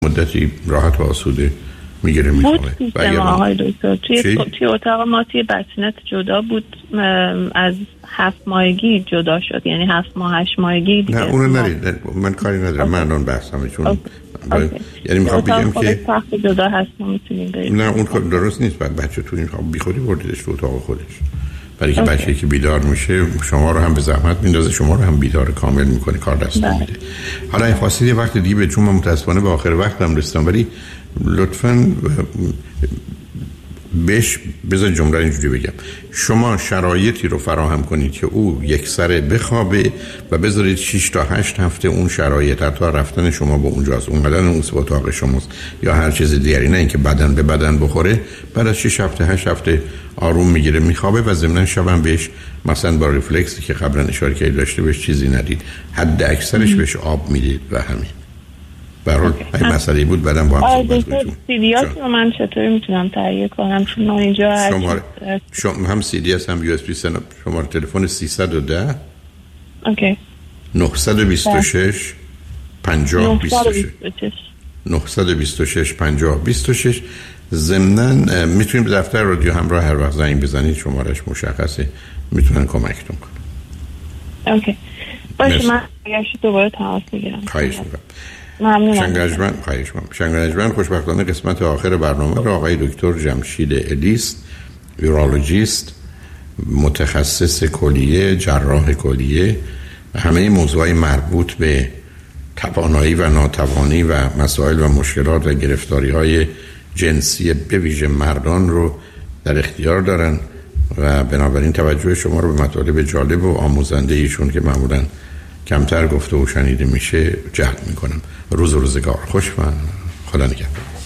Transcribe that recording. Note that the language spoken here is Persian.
مدتی راحت و آسوده میگیره میخوابه. بود سیستم آقای دکتر توی اتاق ما توی بسینت جدا بود، از 7 ماهگی جدا شد، یعنی 7 ماه 8 ماهگی دیگه. نه اونو نرید، من کاری ندارم. من الان بحثم چون یعنی میخوام بگم که تخت جدا هست میتونیم بریم. نه اون کار درست نیست. بعد بچه تو این بی خودی بردیدش تو اتاق خودش، برای که بچه‌ای که بیدار میشه شما رو هم به زحمت میندازه، شما رو هم بیدار کامل میکنه، کار دست نمیده. حالا این خواستید یه وقت دیگه چون من متاسفانه به آخر وقتم رسیدم، ولی لطفاً بهش بذار جمله اینجوری بگم، شما شرایطی رو فراهم کنید که او یک سره بخوابه و بذارید 6 تا 8 هفته اون شرایط، حتی رفتن شما به اونجاست، اونقدر اون به اتاق شماست یا هر چیز دیگری، نه اینکه بدن به بدن بخوره. بعد از 6 هفته 8 هفته آروم میگیره میخوابه و ضمن شبم بهش مثلا با ریفلکسی که قبلا اشاره کردید داشته بهش چیزی ندید، حد اکثرش بهش آب میدید و همین. برای این مسئله بود بعدم با هم صحبت کنیم. سیدیات رو من چطوری میتونم تهیه کنم؟ چون من اینجا شما هم سیدی هست هم یو اس بی. شماره تلفن 310 اوکی 926 50 26 926 50 26. ضمناً میتونید به دفتر رادیو همراه هر وقت زنگ بزنید، شمارش مشخصه، میتونن کمکتون کنن. اوکی باشه، من دوباره تماس میگیرم. خواهش میکنم. ممنونم. شنگرجمن خوشبختانه قسمت آخر برنامه را آقای دکتر جمشید الیست، یورولوژیست، متخصص کلیه، جراح کلیه و همه موضوعات مربوط به توانایی و ناتوانی و مسائل و مشکلات و گرفتاری‌های جنسی به ویژه مردان رو در اختیار دارن و بنابراین توجه شما رو به مطالب جالب و آموزنده ایشون که معمولاً کمتر گفته و شنیده میشه جلب میکنم. روز و روزگار خوش و خدا نگهدار.